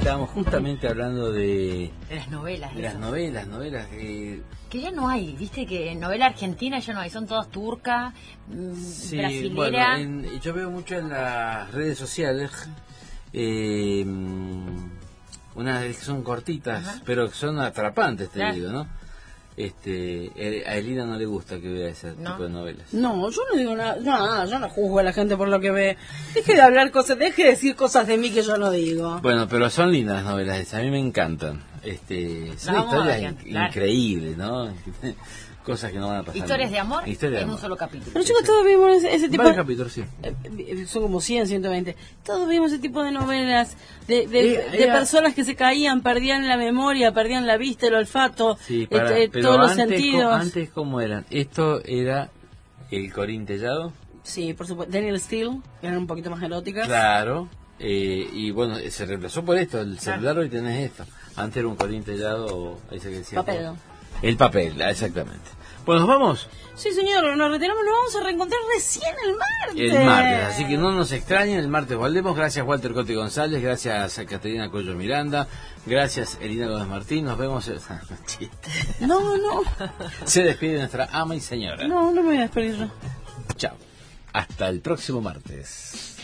estábamos justamente hablando de las novelas. De las novelas. Que ya no hay, viste que en novela argentina ya no hay, son todas turcas, sí, brasilera. Bueno, yo veo mucho en las redes sociales unas que son cortitas, ajá, pero que son atrapantes, te digo, ¿no? A Elina no le gusta que vea ese tipo de novelas. No, yo no digo nada, no, yo no juzgo a la gente por lo que ve. Deje de hablar cosas, deje de decir cosas de mí que yo no digo. Bueno, pero son lindas las novelas esas, a mí me encantan. Son historias increíbles, ¿no? Cosas que no van a pasar. Historias de amor en un solo capítulo. Pero chicos, todos vimos ese tipo de capítulos, sí. Son como 100, 120. Todos vimos ese tipo de novelas de personas que se caían, perdían la memoria, perdían la vista, el olfato, sí, todos los sentidos. Antes, ¿cómo eran? Esto era el Corín Tellado. Sí, por supuesto. Daniel Steele, que eran un poquito más eróticas. Claro. Y bueno, se reemplazó por esto, el celular, hoy tenés esto. Antes era un Corín Tellado, ese que decía. Papel. El papel, exactamente. Bueno, ¿nos vamos? Sí, señor, nos retiramos, nos vamos a reencontrar recién el martes. El martes, así que no nos extrañen, el martes volvemos. Gracias Walter Cote González, gracias a Caterina Collo Miranda, gracias Elina Gómez Martín, nos vemos... No. Se despide nuestra ama y señora. No me voy a despedir yo. Chao, hasta el próximo martes.